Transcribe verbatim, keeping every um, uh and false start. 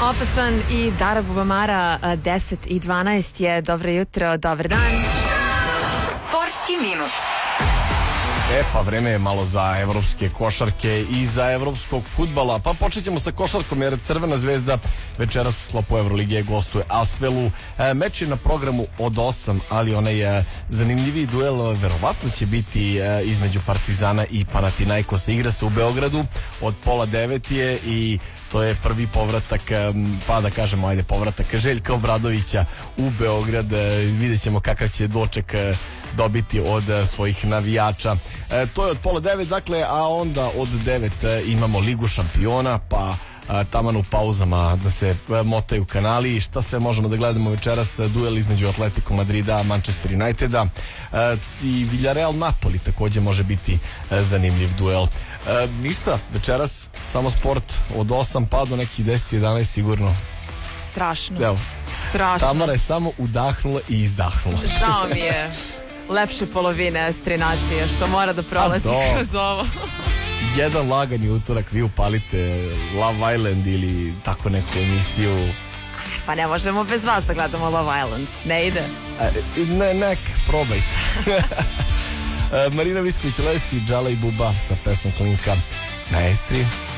Opasan i Dara Bubamara, deset i dvanaest je. Dobro jutro, dobar dan. Sportski minut. E pa vreme je malo za evropske košarke i za evropskog fudbala. Pa počet ćemo sa košarkom jer Crvena zvezda večeras u sklopu Evrolige gostuje Asvelu. E, meč je na programu od osam, ali onaj e, zanimljiviji duel verovatno će biti e, između Partizana i Panathinaikosa. Igra se u Beogradu, od pola devet je i to je prvi povratak, pa da kažemo, ajde, povratak Željka Obradovića u Beograd. Vidjet ćemo kakav će doček dobiti od svojih navijača. E, to je od pola devet, dakle, a onda od devet imamo Ligu šampiona, pa taman u pauzama da se motaju kanali i šta sve možemo da gledamo večeras. Duel između Atletico Madrida, Manchester Uniteda e, i Villarreal Napoli takođe može biti e, zanimljiv duel. E, ništa, večeras samo sport od osam pa do nekih deset jedanaest sigurno. Strašno. Evo, Strašno. Tamara je samo udahnula i izdahnula. Žao mi je lepše polovine astrinacije što mora da prolazi kroz ovo. Jedan lagani utorak vi upalite Love Island ili tako neku emisiju. Pa ne možemo bez vas da gledamo Love Island. Ne ide. E, ne, nek, probajte. Marina Visković, Lesi, Džala i Buba sa pesmom Klinka na Estri.